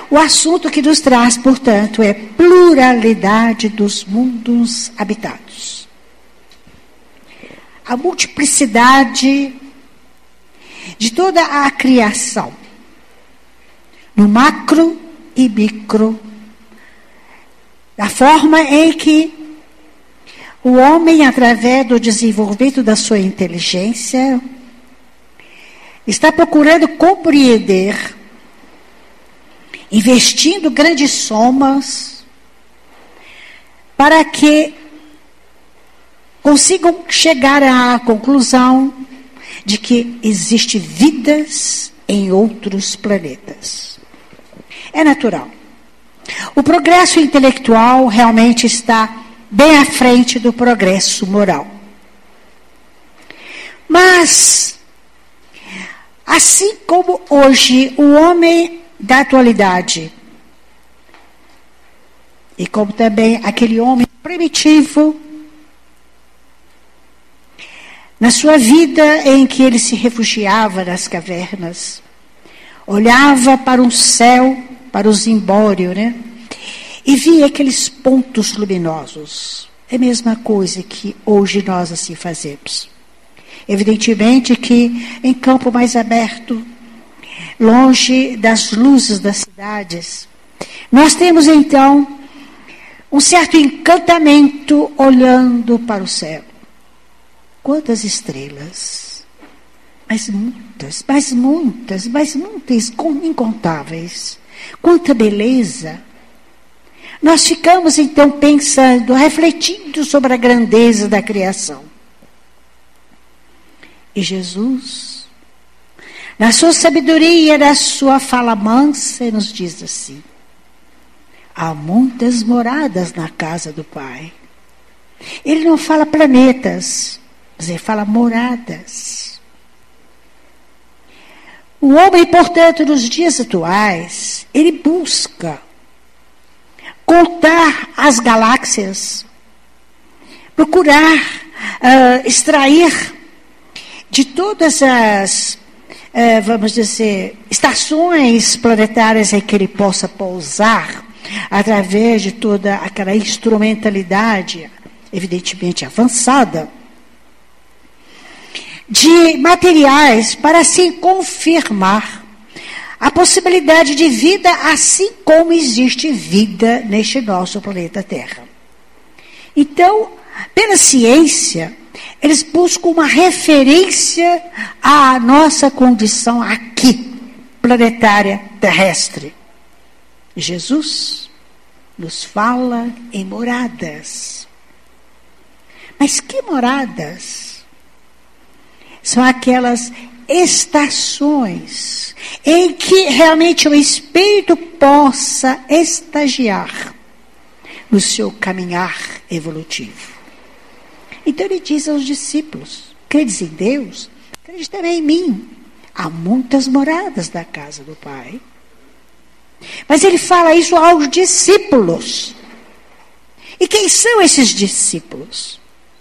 O assunto que nos traz, portanto, é pluralidade dos mundos habitados. A multiplicidade de toda a criação, no macro e micro, da forma em que o homem, através do desenvolvimento da sua inteligência, está procurando compreender, investindo grandes somas, para que consigam chegar à conclusão de que existe vidas em outros planetas. É natural. O progresso intelectual realmente está bem à frente do progresso moral. Mas, assim como hoje o homem da atualidade, e como também aquele homem primitivo, na sua vida em que ele se refugiava nas cavernas, olhava para o céu, para o zimbório, né? E via aqueles pontos luminosos. É a mesma coisa que hoje nós assim fazemos. Evidentemente que em campo mais aberto, longe das luzes das cidades, nós temos então um certo encantamento olhando para o céu. Quantas estrelas! Mas muitas, incontáveis. Quanta beleza! Nós ficamos então pensando, refletindo sobre a grandeza da criação. E Jesus, na sua sabedoria, na sua fala mansa, nos diz assim: há muitas moradas na casa do Pai. Ele não fala planetas, mas ele fala moradas. O homem, portanto, nos dias atuais, ele busca contar as galáxias, procurar extrair de todas as, vamos dizer, estações planetárias em que ele possa pousar, através de toda aquela instrumentalidade, evidentemente avançada, de materiais para assim confirmar a possibilidade de vida, assim como existe vida neste nosso planeta Terra. Então, pela ciência, eles buscam uma referência à nossa condição aqui, planetária, terrestre. Jesus nos fala em moradas. Mas que moradas? São aquelas estações em que realmente o Espírito possa estagiar no seu caminhar evolutivo. Então ele diz aos discípulos: credes em Deus, crede também em mim. Há muitas moradas na casa do Pai. Mas ele fala isso aos discípulos. E quem são esses discípulos?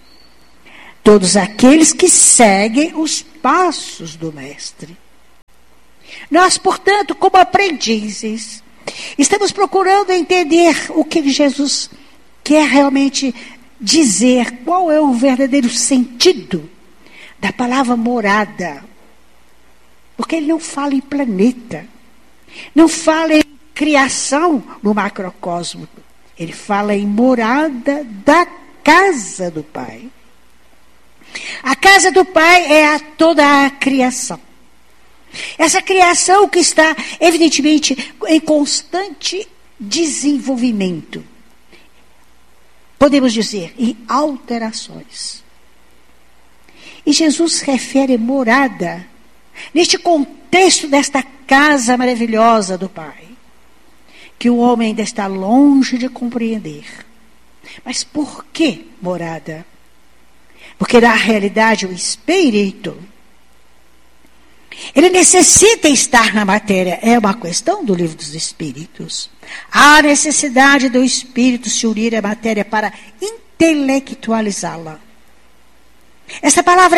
Todos aqueles que seguem os passos do Mestre. Nós, portanto, como aprendizes, estamos procurando entender o que Jesus quer realmente dizer, qual é o verdadeiro sentido da palavra morada. Porque ele não fala em planeta, não fala em criação no macrocosmo, ele fala em morada da casa do Pai. A casa do Pai é toda a criação. Essa criação que está, evidentemente, em constante desenvolvimento. Podemos dizer, em alterações. E Jesus refere morada, neste contexto desta casa maravilhosa do Pai, que o homem ainda está longe de compreender. Mas por que morada? Porque na realidade o Espírito, ele necessita estar na matéria. É uma questão do livro dos Espíritos. Há necessidade do Espírito se unir à matéria para intelectualizá-la. Essa palavra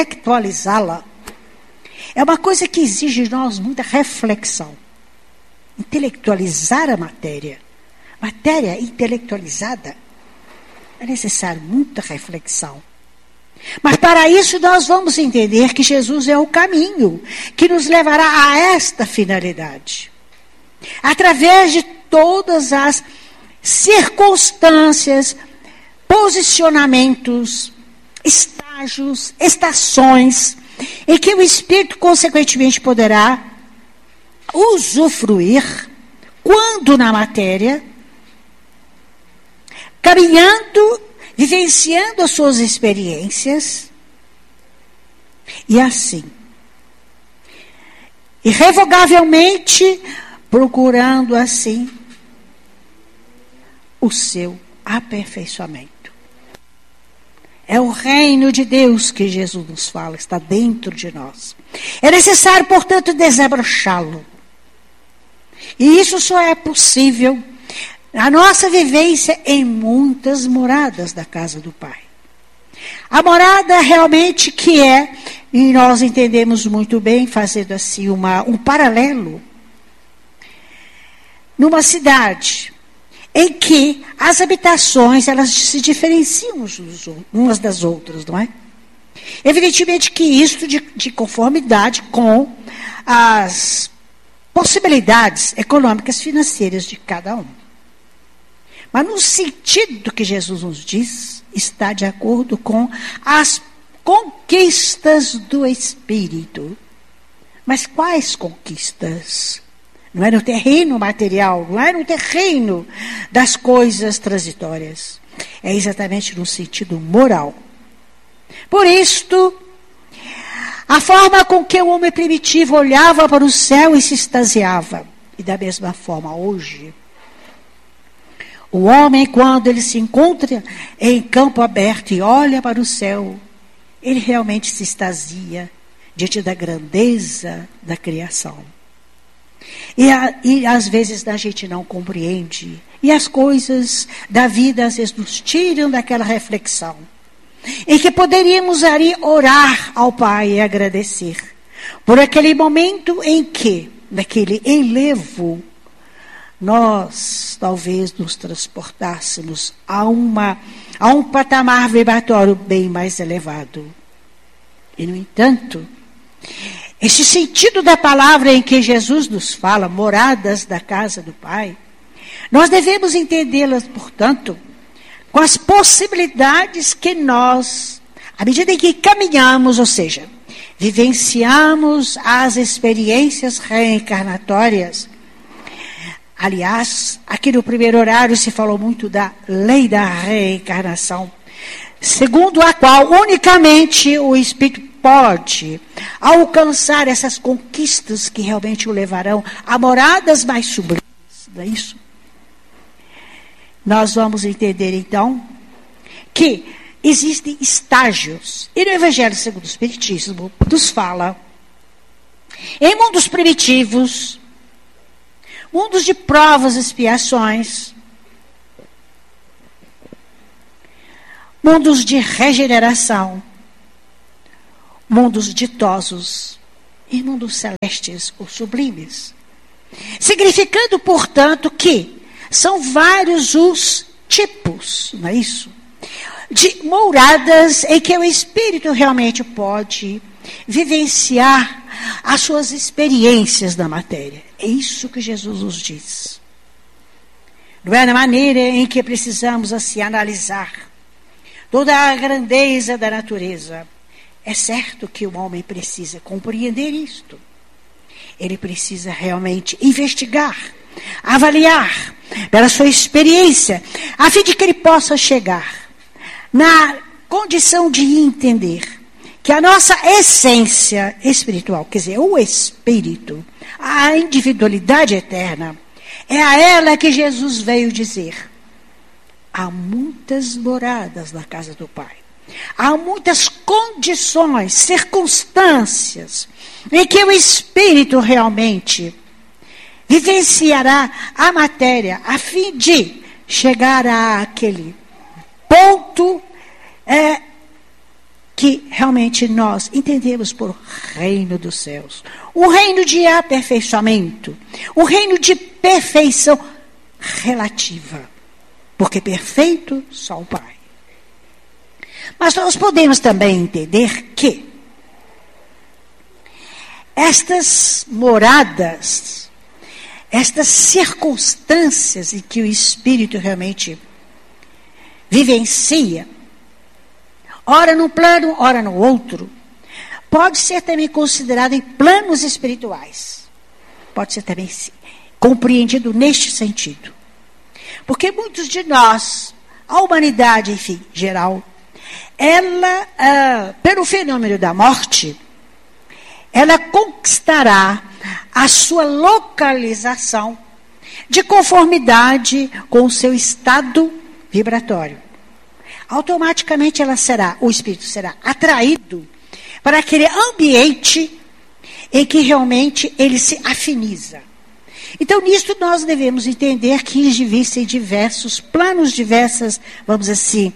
intelectualizá-la é uma coisa que exige de nós muita reflexão. intelectualizar a matéria. Matéria intelectualizada é necessário muita reflexão. Mas para isso nós vamos entender que Jesus é o caminho que nos levará a esta finalidade. Através de todas as circunstâncias, posicionamentos, estágios, estações, em que o Espírito consequentemente poderá usufruir, quando na matéria, caminhando, vivenciando as suas experiências, e assim, irrevogavelmente, procurando assim o seu aperfeiçoamento. É o reino de Deus que Jesus nos fala, está dentro de nós. É necessário, portanto, desabrochá-lo. E isso só é possível a nossa vivência em muitas moradas da casa do Pai. A morada realmente que é, e nós entendemos muito bem, fazendo assim um paralelo, numa cidade em que as habitações elas se diferenciam umas das outras, não é? Evidentemente que isso de conformidade com as possibilidades econômicas financeiras de cada um. Mas no sentido que Jesus nos diz, está de acordo com as conquistas do Espírito. Mas quais conquistas? Não é no terreno material, não é no terreno das coisas transitórias. É exatamente no sentido moral. Por isto, a forma com que o homem primitivo olhava para o céu e se extasiava. E da mesma forma hoje, o homem, quando ele se encontra em campo aberto e olha para o céu, ele realmente se extasia diante da grandeza da criação. E às vezes a gente não compreende. E as coisas da vida às vezes nos tiram daquela reflexão. Em que poderíamos ali orar ao Pai e agradecer. Por aquele momento em que, naquele enlevo, nós talvez nos transportássemos a um patamar vibratório bem mais elevado. E, no entanto, esse sentido da palavra em que Jesus nos fala, moradas da casa do Pai, nós devemos entendê-las, portanto, com as possibilidades que nós, à medida em que caminhamos, ou seja, vivenciamos as experiências reencarnatórias. Aliás, aqui no primeiro horário se falou muito da lei da reencarnação, segundo a qual unicamente o Espírito pode alcançar essas conquistas que realmente o levarão a moradas mais sublimes. Não é isso? Nós vamos entender então que existem estágios. E no Evangelho segundo o Espiritismo nos fala em mundos primitivos, mundos de provas e expiações, mundos de regeneração, mundos ditosos e mundos celestes ou sublimes. Significando, portanto, que são vários os tipos, não é isso? De moradas em que o espírito realmente pode vivenciar as suas experiências na matéria. É isso que Jesus nos diz. Não é na maneira em que precisamos assim analisar toda a grandeza da natureza. É certo que o homem precisa compreender isto. Ele precisa realmente investigar, avaliar pela sua experiência, a fim de que ele possa chegar na condição de entender que a nossa essência espiritual, quer dizer, o espírito, a individualidade eterna, é a ela que Jesus veio dizer: há muitas moradas na casa do Pai. Há muitas condições, circunstâncias em que o espírito realmente vivenciará a matéria a fim de chegar àquele ponto que realmente nós entendemos por reino dos céus. o reino de aperfeiçoamento, o reino de perfeição relativa, porque perfeito só o Pai. Mas nós podemos também entender que estas moradas, estas circunstâncias em que o Espírito realmente vivencia, ora num plano, ora no outro, pode ser também considerado em planos espirituais. Pode ser também compreendido neste sentido. Porque muitos de nós, a humanidade, enfim, geral, ela, pelo fenômeno da morte, ela conquistará a sua localização de conformidade com o seu estado vibratório. Automaticamente o espírito será atraído para aquele ambiente em que realmente ele se afiniza. Então, nisto nós devemos entender que existem diversos planos, diversas, vamos dizer assim,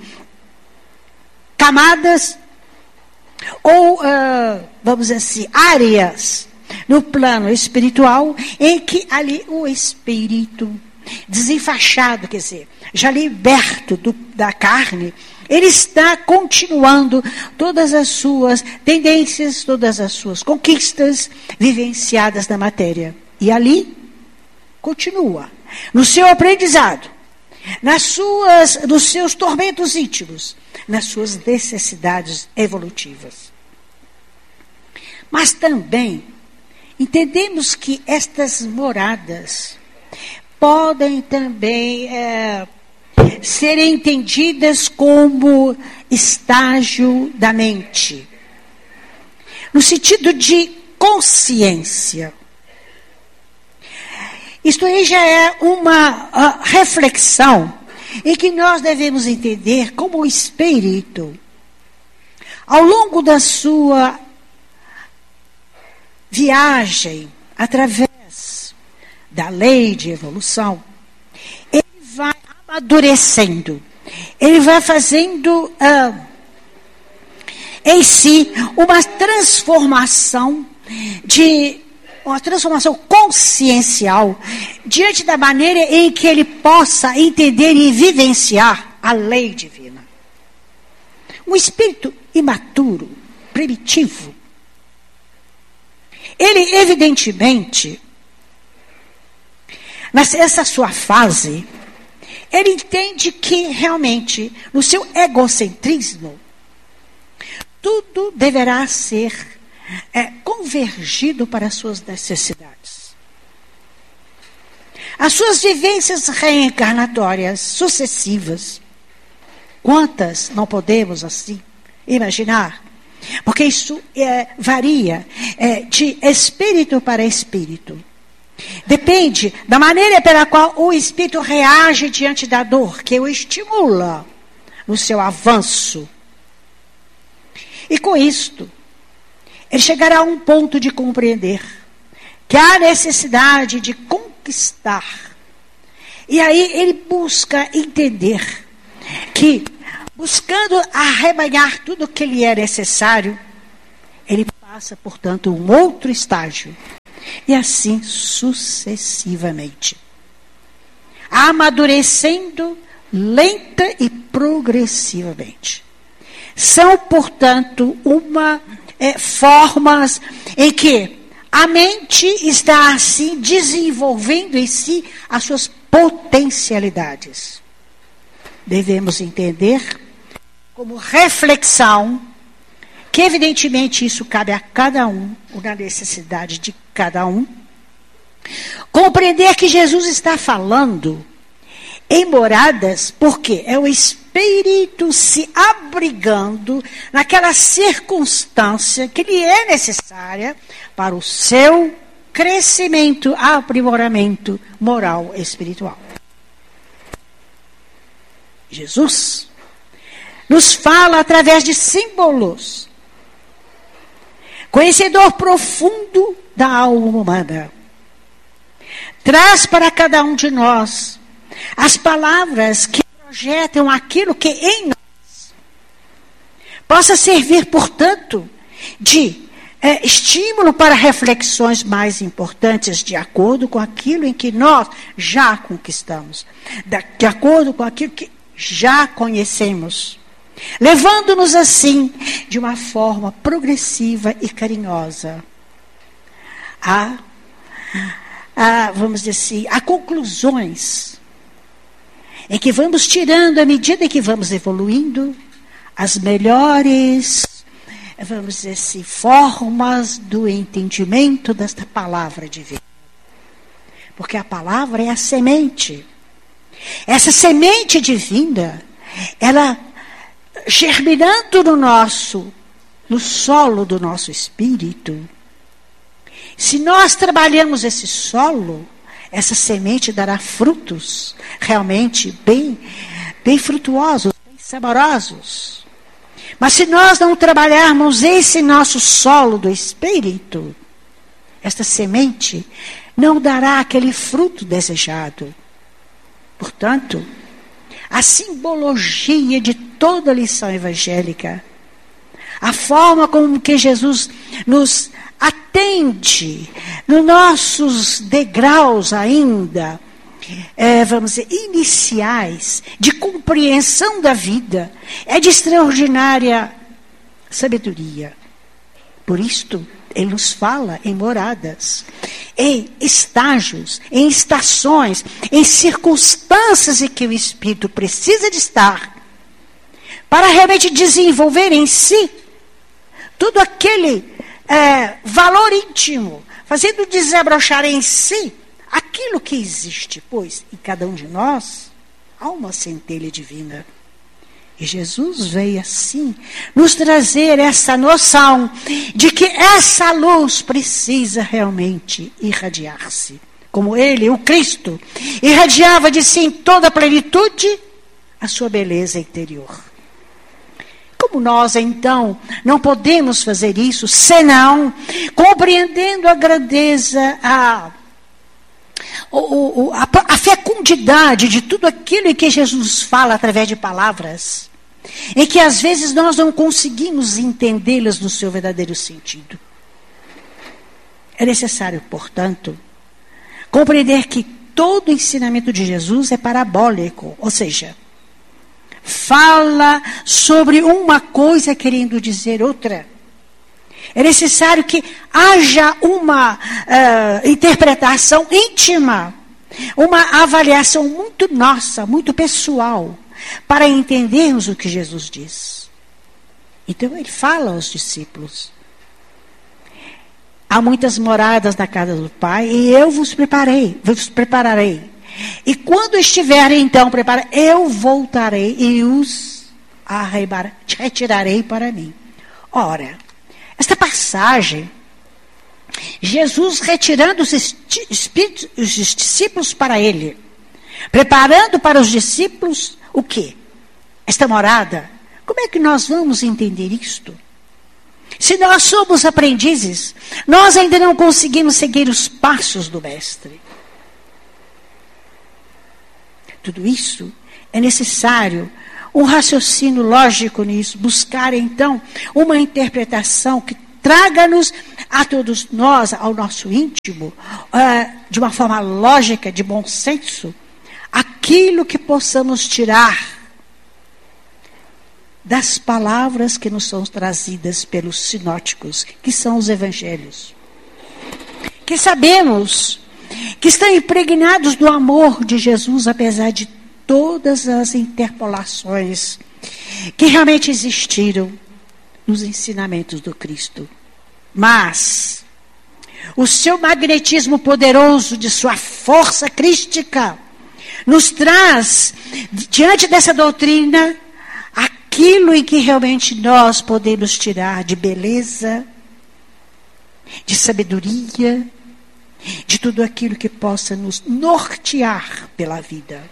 camadas ou, vamos dizer assim, áreas no plano espiritual em que ali o espírito desenfaixado, quer dizer, já liberto da carne, ele está continuando todas as suas tendências, todas as suas conquistas vivenciadas na matéria. E ali continua, no seu aprendizado, nos seus tormentos íntimos, nas suas necessidades evolutivas. Mas também entendemos que estas moradas podem também serem entendidas como estágio da mente, no sentido de consciência. Isto aí já é uma reflexão em que nós devemos entender como o espírito, ao longo da sua viagem, através da lei de evolução, ele vai amadurecendo, ele vai fazendo em si uma transformação consciencial diante da maneira em que ele possa entender e vivenciar a lei divina. Um espírito imaturo, primitivo, ele evidentemente, nessa sua fase, ele entende que realmente, no seu egocentrismo, tudo deverá ser convergido para as suas necessidades. As suas vivências reencarnatórias sucessivas, quantas não podemos assim imaginar? Porque isso varia de espírito para espírito. Depende da maneira pela qual o espírito reage diante da dor, que o estimula no seu avanço. E com isto, ele chegará a um ponto de compreender que há necessidade de conquistar. E aí ele busca entender que, buscando arrebanhar tudo o que lhe é necessário, ele passa, portanto, um outro estágio. E assim sucessivamente. Amadurecendo lenta e progressivamente. São, portanto, formas em que a mente está assim desenvolvendo em si as suas potencialidades. Devemos entender como reflexão que evidentemente isso cabe a cada um, na necessidade de cada um. Compreender que Jesus está falando em moradas, porque é o espírito se abrigando naquela circunstância que lhe é necessária para o seu crescimento, aprimoramento moral e espiritual. Jesus nos fala através de símbolos, conhecedor profundo da alma humana. Traz para cada um de nós as palavras que projetam aquilo que em nós possa servir, portanto, de estímulo para reflexões mais importantes de acordo com aquilo em que nós já conquistamos, de acordo com aquilo que já conhecemos, levando-nos assim de uma forma progressiva e carinhosa vamos dizer assim, a conclusões em que vamos tirando à medida que vamos evoluindo as melhores, vamos dizer assim, formas do entendimento desta palavra divina. Porque a palavra é a semente. Essa semente divina, ela germinando no solo do nosso espírito, se nós trabalhamos esse solo, essa semente dará frutos realmente bem frutuosos, bem saborosos. Mas se nós não trabalharmos esse nosso solo do espírito, esta semente não dará aquele fruto desejado. Portanto, a simbologia de toda a lição evangélica, a forma como que Jesus nos atende nos nossos degraus ainda, vamos dizer, iniciais, de compreensão da vida, é de extraordinária sabedoria. Por isto, ele nos fala em moradas, em estágios, em estações, em circunstâncias em que o espírito precisa de estar, para realmente desenvolver em si todo aquele valor íntimo, fazendo desabrochar em si aquilo que existe, pois em cada um de nós há uma centelha divina. E Jesus veio assim nos trazer essa noção de que essa luz precisa realmente irradiar-se. Como ele, o Cristo, irradiava de si em toda a plenitude a sua beleza interior. Como nós, então, não podemos fazer isso senão compreendendo a grandeza, a fecundidade de tudo aquilo em que Jesus fala através de palavras, em que às vezes nós não conseguimos entendê-las no seu verdadeiro sentido. É necessário, portanto, compreender que todo o ensinamento de Jesus é parabólico, ou seja, fala sobre uma coisa querendo dizer outra. É necessário que haja uma interpretação íntima, uma avaliação muito nossa, muito pessoal, para entendermos o que Jesus diz. Então ele fala aos discípulos: há muitas moradas na casa do Pai, e eu vos prepararei. E quando estiverem então preparados, eu voltarei e os retirarei para mim. Ora, esta passagem, Jesus retirando os discípulos para ele, preparando para os discípulos o quê? Esta morada. Como é que nós vamos entender isto? Se nós somos aprendizes, nós ainda não conseguimos seguir os passos do Mestre. Tudo isso é necessário um raciocínio lógico nisso, buscar então uma interpretação que traga-nos a todos nós, ao nosso íntimo, de uma forma lógica, de bom senso, aquilo que possamos tirar das palavras que nos são trazidas pelos sinóticos, que são os evangelhos. Que sabemos que estão impregnados do amor de Jesus, apesar de todas as interpolações que realmente existiram nos ensinamentos do Cristo. Mas o seu magnetismo poderoso, de sua força crística, nos traz, diante dessa doutrina, aquilo em que realmente nós podemos tirar de beleza, de sabedoria, de tudo aquilo que possa nos nortear pela vida.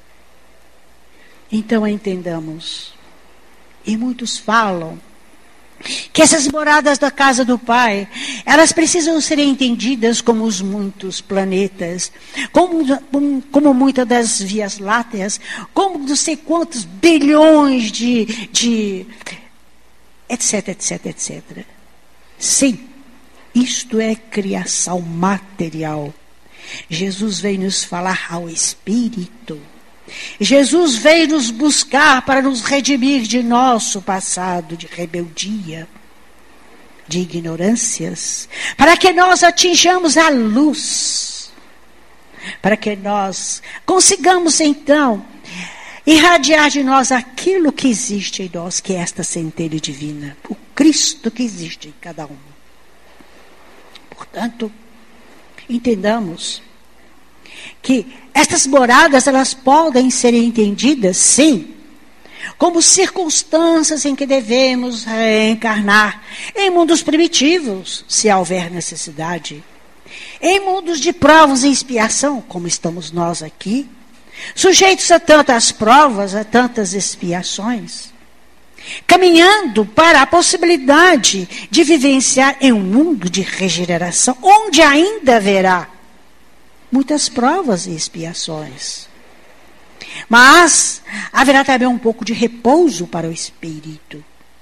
Então entendamos, e muitos falam, que essas moradas da casa do Pai, elas precisam ser entendidas como os muitos planetas, como muitas das vias láteas, como não sei quantos bilhões de etc, etc, etc. Sim, Isto é criação material. Jesus veio nos falar ao Espírito. Jesus veio nos buscar para nos redimir de nosso passado de rebeldia, de ignorâncias, para que nós atinjamos a luz, para que nós consigamos então irradiar de nós aquilo que existe em nós, que é esta centelha divina, o Cristo que existe em cada um. Portanto, entendamos que estas moradas, elas podem ser entendidas, sim, como circunstâncias em que devemos reencarnar em mundos primitivos, se houver necessidade, em mundos de provas e expiação, como estamos nós aqui, sujeitos a tantas provas, a tantas expiações, caminhando para a possibilidade de vivenciar em um mundo de regeneração, onde ainda haverá muitas provas e expiações. Mas haverá também um pouco de repouso para o espírito.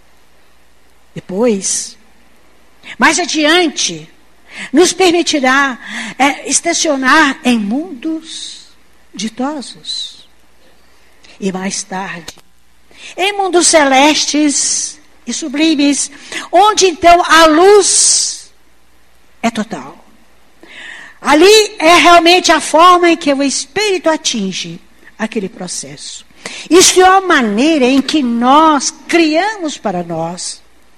Depois, mais adiante, nos permitirá estacionar em mundos ditosos. E mais tarde, em mundos celestes e sublimes, onde então a luz é total. Ali é realmente a forma em que o espírito atinge aquele processo. Isso é a maneira em que nós criamos para nós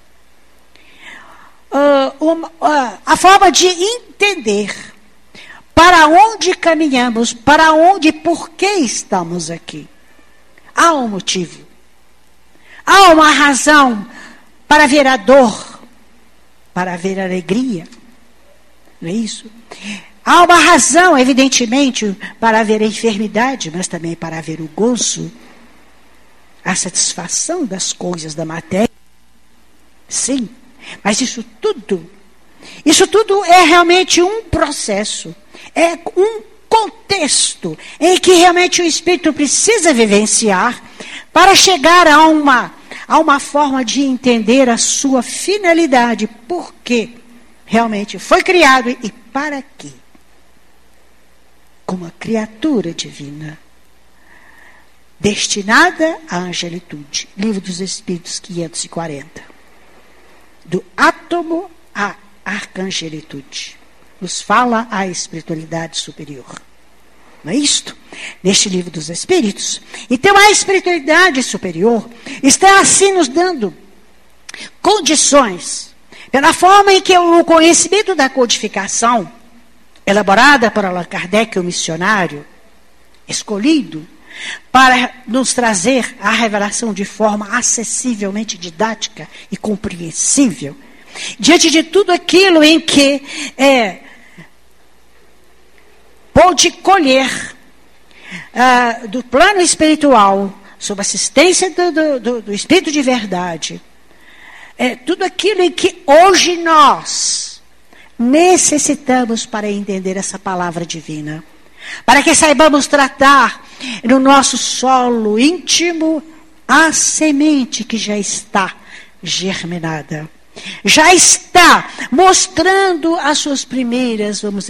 a forma de entender para onde caminhamos, para onde e por que estamos aqui. Há um motivo. Há uma razão para ver a dor, para ver a alegria. Não é isso? Há uma razão, evidentemente, para haver a enfermidade, mas também para haver o gozo, a satisfação das coisas da matéria. Sim, mas isso tudo é realmente um processo, é um contexto em que realmente o espírito precisa vivenciar para chegar a uma forma de entender a sua finalidade, por que realmente foi criado e para quê. Como a criatura divina, destinada à angelitude. Livro dos Espíritos 540. Do átomo à arcangelitude. Nos fala a espiritualidade superior. Não é isto? Neste Livro dos Espíritos. Então a espiritualidade superior está assim nos dando condições, pela forma em que o conhecimento da codificação elaborada por Allan Kardec, o missionário, escolhido para nos trazer a revelação de forma acessivelmente didática e compreensível, diante de tudo aquilo em que pôde colher do plano espiritual, sob assistência do Espírito de Verdade, tudo aquilo em que hoje nós necessitamos para entender essa palavra divina, para que saibamos tratar no nosso solo íntimo a semente que já está germinada, já está mostrando as suas primeiras, vamos dizer,